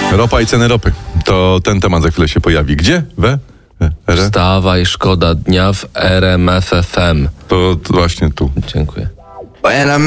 Ropa i ceny ropy. To ten temat za chwilę się pojawi. Gdzie? Wstawaj, szkoda dnia w RMF FM. To właśnie tu. Dziękuję.